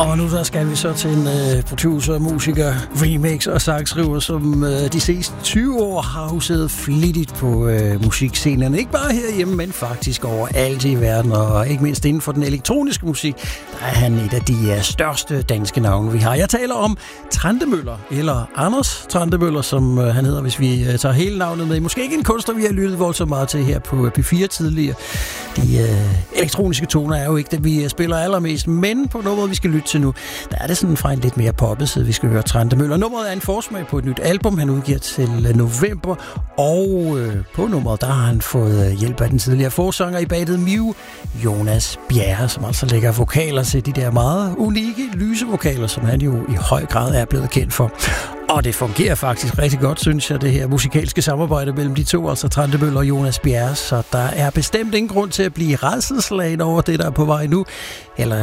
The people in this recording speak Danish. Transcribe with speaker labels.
Speaker 1: Og nu der skal vi så til en producer, musiker, remix og sangskriver, som de seneste 20 år har huset flittigt på musikscenerne. Ikke bare herhjemme, men faktisk overalt i verden, og ikke mindst inden for den elektroniske musik. Der er han et af de største danske navne, vi har. Jeg taler om Trentemøller, eller Anders Trentemøller, som han hedder, hvis vi tager hele navnet med. Måske ikke en kunstner, vi har lyttet voldsomt meget til her på P4 tidligere. De elektroniske toner er jo ikke det, vi spiller allermest, men på nummeret, vi skal lytte til nu, der er det sådan fra en lidt mere poppet side, vi skal høre Trentemøller. Nummeret er en forsmag på et nyt album, han udgiver til november, og på nummeret, der har han fået hjælp af den tidligere forsanger i bandet Mew, Jonas Bjerre, som altså lægger vokaler til de der meget unikke lysevokaler, som han jo i høj grad er blevet kendt for. Og det fungerer faktisk rigtig godt, synes jeg, det her musikalske samarbejde mellem de to, altså Trentemøller og Jonas Bjerre, så der er bestemt ingen grund til at blive rædselsslagen over det, der er på vej nu, eller